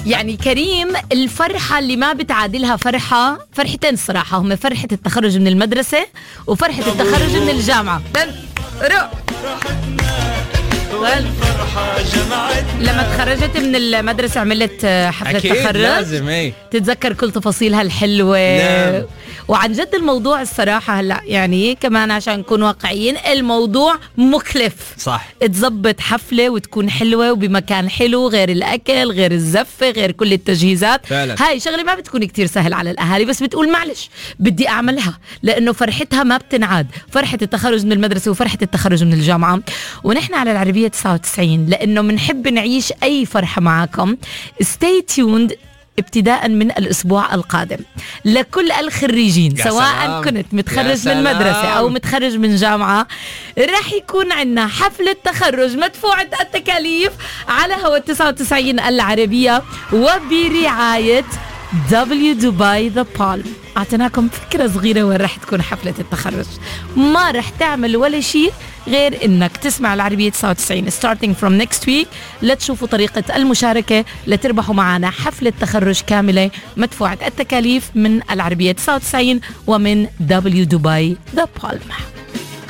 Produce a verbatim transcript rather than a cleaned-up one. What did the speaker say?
يعني كريم الفرحة اللي ما بتعادلها فرحة، فرحتين الصراحة، هم فرحة التخرج من المدرسة وفرحة التخرج من الجامعة. لما تخرجت من المدرسة عملت حفلة تخرج، لازم ايه تتذكر كل تفاصيلها الحلوة. نعم. وعن جد الموضوع الصراحة هلا يعني كمان عشان نكون واقعيين الموضوع مكلف، صح. تزبط حفلة وتكون حلوة وبمكان حلو، غير الأكل غير الزفة غير كل التجهيزات فعلا. هاي شغلة ما بتكون كتير سهل على الأهالي، بس بتقول معلش بدي أعملها لأنه فرحتها ما بتنعاد، فرحة التخرج من المدرسة وفرحة التخرج من الجامعة. ونحن على العربية تسعة وتسعين لأنه منحب نعيش أي فرحة معاكم. stay tuned ابتداء من الأسبوع القادم لكل الخريجين، سواء سلام. كنت متخرج من مدرسة أو متخرج من جامعة، رح يكون عنا حفلة تخرج مدفوعة التكاليف على هوا تسعة وتسعين العربية وبرعاية دبليو دبي ذا بالم. أعطيناكم فكرة صغيرة وين رح تكون حفلة التخرج، ما رح تعمل ولا شيء غير إنك تسمع العربية تسعة وتسعين starting from next week لتشوفوا طريقة المشاركة لتربحوا معنا حفلة تخرج كاملة مدفوعة التكاليف من العربية تسعة وتسعين ومن دبليو دبي ذا بالم.